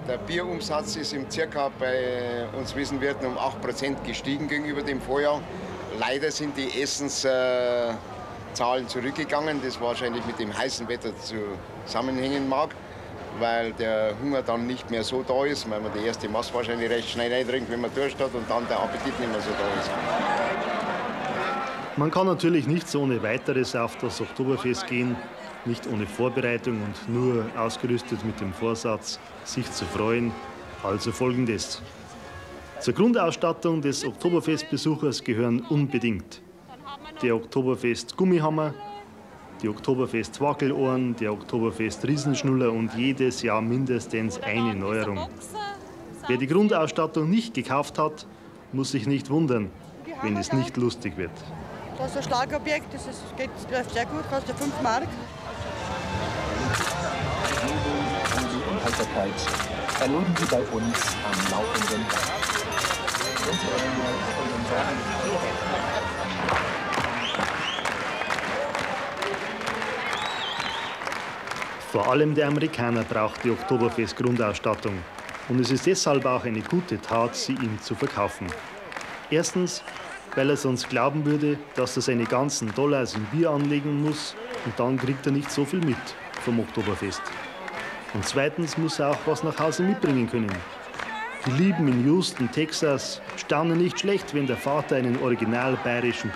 Der Bierumsatz ist im circa bei uns Wiesenwirten um 8% gestiegen gegenüber dem Vorjahr. Leider sind die Essenszahlen zurückgegangen, das wahrscheinlich mit dem heißen Wetter zusammenhängen mag, weil der Hunger dann nicht mehr so da ist, weil man die erste Maß wahrscheinlich recht schnell eintrinkt, wenn man Durst hat und dann der Appetit nicht mehr so da ist. Man kann natürlich nicht so ohne weiteres auf das Oktoberfest gehen, nicht ohne Vorbereitung und nur ausgerüstet mit dem Vorsatz, sich zu freuen. Also Folgendes. Zur Grundausstattung des Oktoberfestbesuchers gehören unbedingt der Oktoberfest-Gummihammer, die Oktoberfest-Wackelohren, der Oktoberfest-Riesenschnuller und jedes Jahr mindestens eine Neuerung. Wer die Grundausstattung nicht gekauft hat, muss sich nicht wundern, wenn es nicht lustig wird. Das ist ein Schlagobjekt, läuft sehr gut, kostet 5 Mark. Die Unhaltbarkeit erleben Sie bei uns am Laufenden. Vor allem der Amerikaner braucht die Oktoberfest-Grundausstattung. Und es ist deshalb auch eine gute Tat, sie ihm zu verkaufen. Erstens, weil er sonst glauben würde, dass er seine ganzen Dollars in Bier anlegen muss und dann kriegt er nicht so viel mit vom Oktoberfest. Und zweitens muss er auch was nach Hause mitbringen können. Die Lieben in Houston, Texas, staunen nicht schlecht, wenn der Vater einen original bayerischen